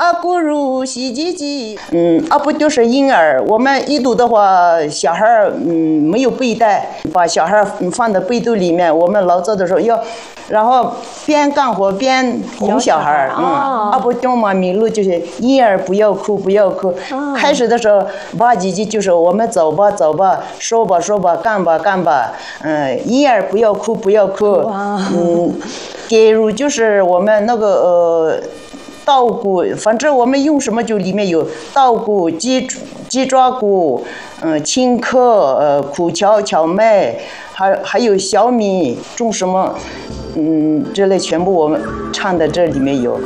阿咕噜洗唧唧，阿不就是婴儿。我们一读的话，小孩没有背带，把小孩放在被肚里面。我们劳作的时候要，然后边干活边哄小孩。阿不叫嘛迷路就是婴儿不要哭不要哭。开始的时候吧唧唧就是我们走吧走吧，说吧说吧，干吧干吧。婴儿不要哭不要哭。给乳就是我们那个稻谷，反正我们用什么就里面有稻谷、鸡爪谷、青稞、苦荞、荞麦，还有小米，种什么，这类全部我们唱的这里面有。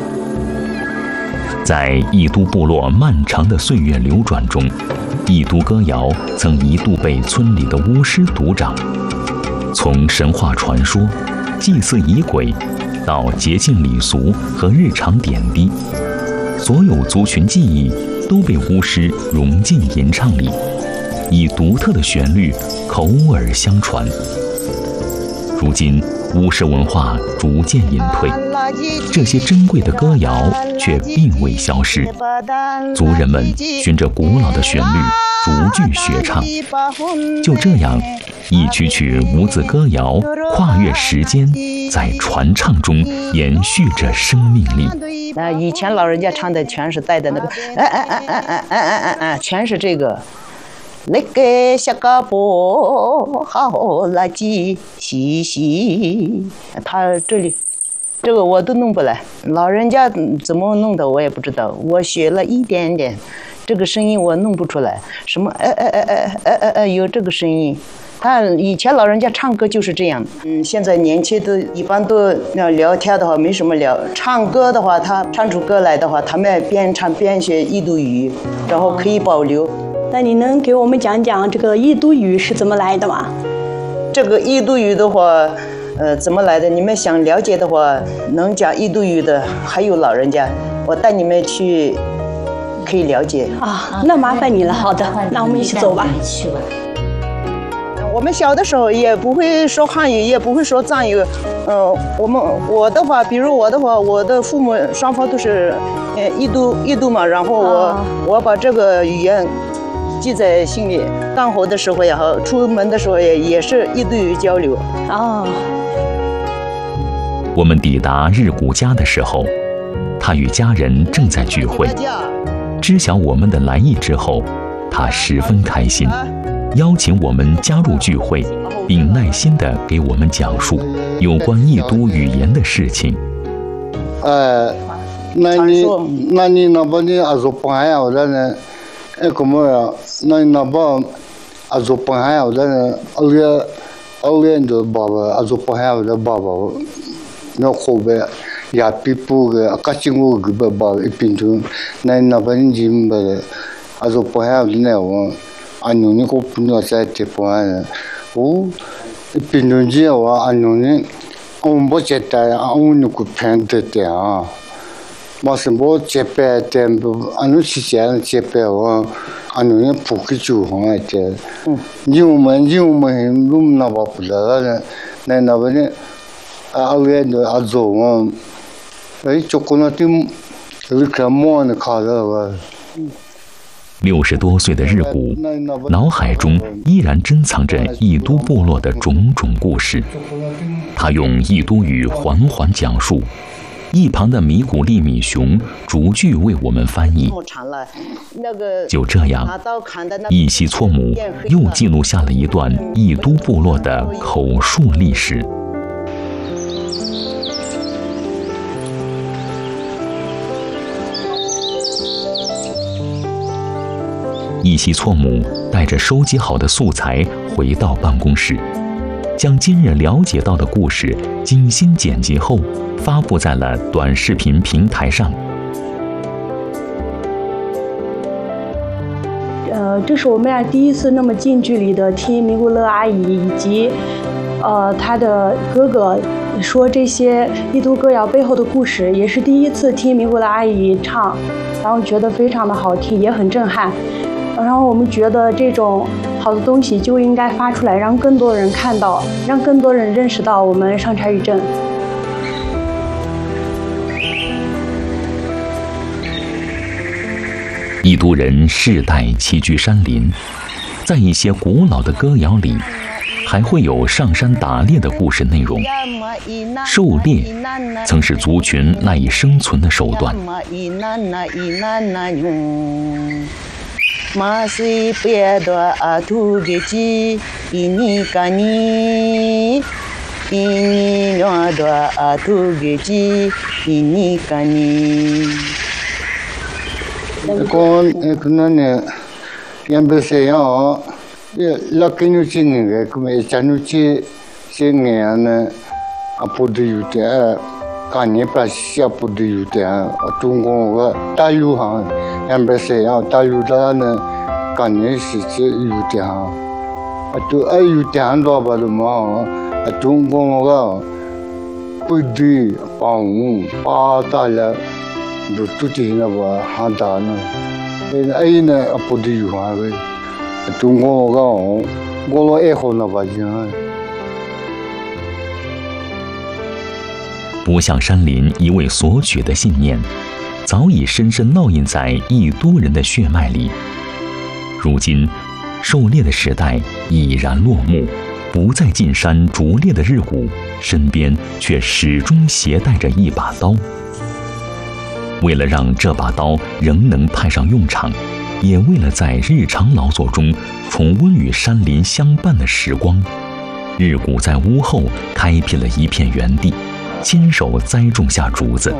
在义都部落漫长的岁月流转中，义都歌谣曾一度被村里的巫师独掌。从神话传说、祭祀仪轨，到节庆礼俗和日常点滴，所有族群记忆都被巫师融进吟唱里，以独特的旋律口耳相传。如今，巫师文化逐渐隐退，这些珍贵的歌谣却并未消失。族人们循着古老的旋律逐句学唱，就这样，一曲曲无字歌谣跨越时间，在传唱中延续着生命力。 以前老人家唱的全是带的那个全是这个。那个小嘎波好垃圾嘻嘻，他这个我都弄不来，老人家怎么弄的我也不知道，我学了一点点，这个声音我弄不出来，什么有这个声音。他以前老人家唱歌就是这样，现在年轻都一般都要聊天的话没什么聊，唱歌的话他唱出歌来的话，他们边唱边学义都语，然后可以保留。 那你能给我们讲讲这个义都语是怎么来的吗？ 这个义都语的话，怎么来的？你们想了解的话，能讲义都语的还有老人家，我带你们去，可以了解。 那麻烦你了。好的，那我们一起走吧。 去吧。 我们小的时候也不会说汉语，也不会说藏语。我的话，比如我的话，我的父母双方都是义都嘛，然后我把这个语言记在心里，干活的时候也好，出门的时候也是义都语交流。 我们抵达日古家的时候，他与家人正在聚会。知晓我们的来意之后，他十分开心，邀请我们加入聚会，并耐心地给我们讲述有关义都语言的事情。 那你那边的阿祖朋友的呢？como na ba azo pahaya da alien do baba azo pahaya da baba no khobe ya pipu ga kachingu ga baba ipintu na ba njim ba azo pahaya ne wa anu ni ko puno sa te pa o ipintu ji wa anu ni on bo cheta anu ku pente te a 마스모 제페 템부 아누시지안 제페와 아누에 부키주 홍아테 뉴먼 룸나 바불라 내나버네 아우에도 아조 이 초코나티 리카모는 카라와 60多岁的日古，脑海中依然珍藏着义都部落的种种故事。他用义都语缓缓讲述。一旁的米古利米熊逐句为我们翻译。就这样，一西措姆又记录下了一段义都部落的口述历史。一西措姆带着收集好的素材回到办公室，将今日了解到的故事精心剪辑后发布在了短视频平台上。 这是我们俩第一次那么近距离的听米古勒阿姨以及她的哥哥说这些义都歌谣背后的故事，也是第一次听米古勒阿姨唱，然后觉得非常的好听，也很震撼。然后我们觉得这种好的东西就应该发出来，让更多人看到，让更多人认识到我们上柴屿镇。 异都人世代栖居山林，在一些古老的歌谣里，还会有上山打猎的故事内容。狩猎曾是族群赖以生存的手段。 yang bersayang lakinya sini ke kami canuci sini ane apa dia tu kanye pasti apa dia tu tunggu ke tayu hang yang bersayang tayu dah ane kanye sih you tu hang atu ayu tu hang doa baru mah tunggu ke pudi pang patala tu tiada bah handa na ai na apa dia hang tunggu ke golo ekor na baca。 不向山林一味索取的信念，早已深深烙印在异都人的血脉里。如今，狩猎的时代已然落幕，不再进山逐猎的日古，身边却始终携带着一把刀。为了让这把刀仍能派上用场，也为了在日常劳作中重温与山林相伴的时光，日古在屋后开辟了一片园地，亲手栽种下竹子。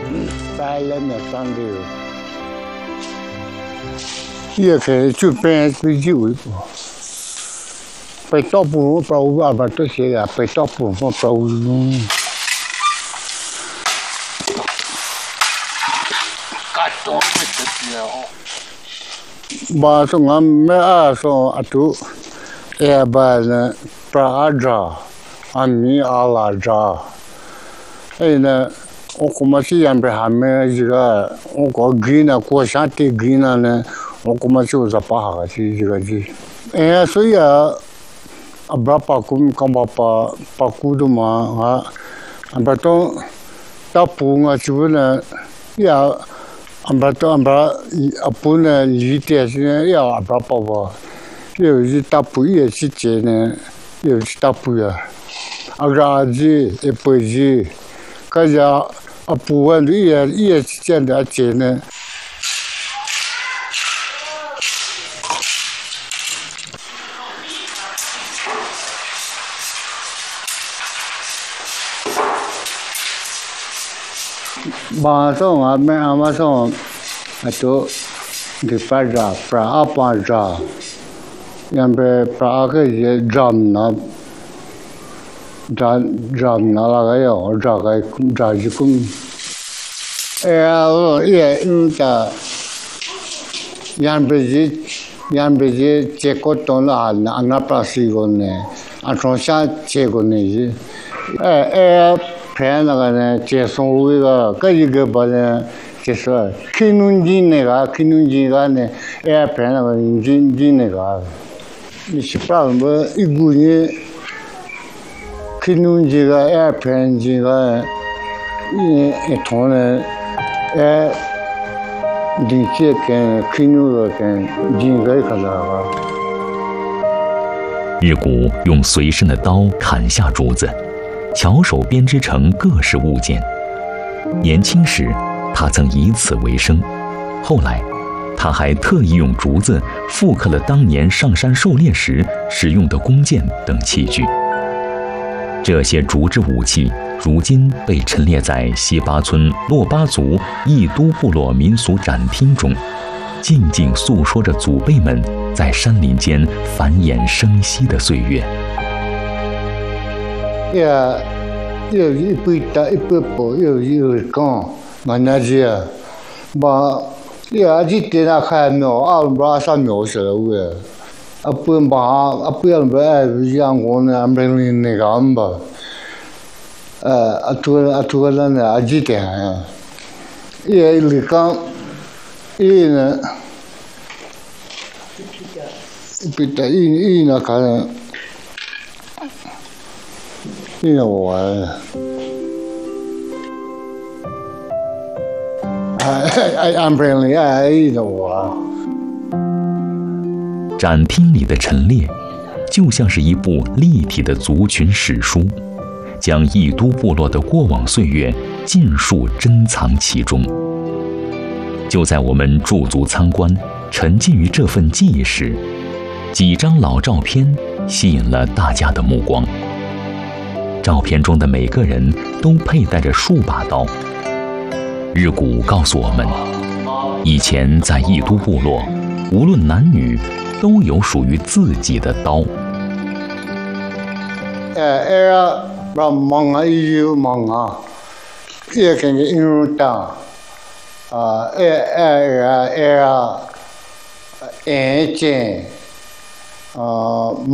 也可以就变自己为主，被大部分包把这些呀，被大部分包容。bahasa ngamme aso atu bana praja ami alaja ina okumasi yambe hame jiga oko gina ko shante gina ne okumasi uzapa ha si jiga ji so ya abrapa kum kambapa pakuduma ha ambato tapunga chuna ya ambato amba apuna lite sine ya abrapa ba yo ji tapu ye chi che ne yo tapu ya agraji epoji kaja apuwa ye chi chen da che ne bahasa ame amaso atau di pada pra apa ja yang pra ke ye jam na la ga yo ja ga ji kum ye inta yang beji cekot ton la ana prasi gonne atonsha che gonne ji pen la ne che song wi ga ka yi ge ba ne che so kinun ji ga ne pen la ji ne ga ni shi pa mo i gu ni kinun ji ga pen ji ga ni ton ne di che ke kinu ga ke ji ga ka la ga。 日古用随身的刀砍下竹子，巧手编织成各式物件。年轻时，他曾以此为生。后来，他还特意用竹子复刻了当年上山狩猎时使用的弓箭等器具。这些竹制武器，如今被陈列在西巴村珞巴族异都部落民俗展厅中，静静诉说着祖辈们在山林间繁衍生息的岁月。 有一杯大一杯薄，有讲mana dia ba ya jite na kha no al bra sa no se we apun ba apel ba yang on amrelin ne gamba atu la na ajite ha ye il kan ina pita ina ka ina wa I'm friendly， 哎的我。 展厅里的陈列，就像是一部立体的族群史书，将义都部落的过往岁月尽数珍藏其中。就在我们驻足参观、沉浸于这份记忆时，几张老照片吸引了大家的目光。照片中的每个人都佩戴着数把刀。日古告诉我们，以前在义都部落，无论男女，都有属于自己的刀。 把忙啊，有忙啊，也跟着用到眼睛